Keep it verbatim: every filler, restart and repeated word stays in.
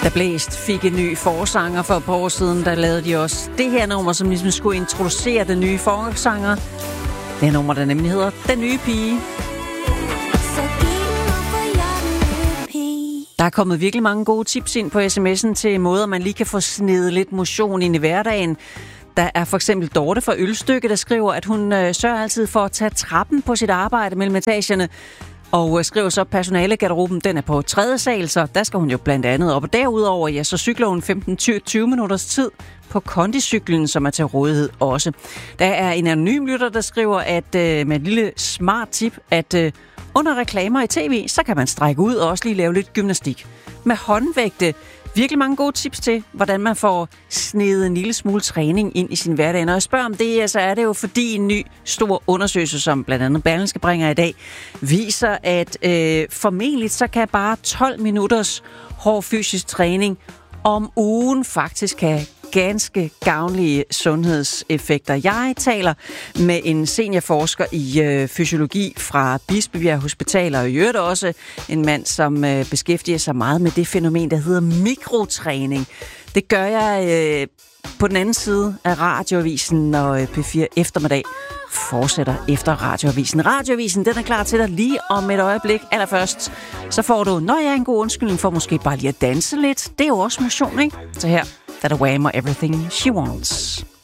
Da Blæst fik en ny forsanger for et par år siden, der lavede de også det her nummer, som ligesom skulle introducere den nye forsanger. Det nummer, der nemlig hedder Den Nye Pige. Der er kommet virkelig mange gode tips ind på sms'en til måder, man lige kan få snedet lidt motion ind i hverdagen. Der er for eksempel Dorte fra Ølstykke, der skriver, at hun øh, sørger altid for at tage trappen på sit arbejde mellem etagerne. Og skriver så, at personalegarderoben, den er på tredje sal, så der skal hun jo blandt andet op. Og derudover, ja, så cykler hun femten til tyve minutters tid på kondicyklen, som er til rådighed også. Der er en anonym lytter, der skriver, at øh, med et lille smart tip, at øh, under reklamer i tv, så kan man strække ud og også lige lave lidt gymnastik. Med håndvægte. Virkelig mange gode tips til, hvordan man får snedet en lille smule træning ind i sin hverdag. Når jeg spørger om det, så er det jo fordi en ny stor undersøgelse, som blandt andet Berlingske bringer i dag, viser, at øh, formentlig så kan bare tolv minutters hård fysisk træning om ugen faktisk have ganske gavnlige sundhedseffekter. Jeg taler med en seniorforsker i øh, fysiologi fra Bispebjerg Hospital, og i øvrigt også en mand, som øh, beskæftiger sig meget med det fænomen, der hedder mikrotræning. Det gør jeg øh, på den anden side af Radioavisen, når øh, P fire Eftermiddag fortsætter efter Radioavisen. Radioavisen, den er klar til dig lige om et øjeblik. Allerførst, så får du, når jeg er en god undskyldning for måske bare lige at danse lidt. Det er jo også motion, ikke? Så her, der er Wham! Og Everything She Wants.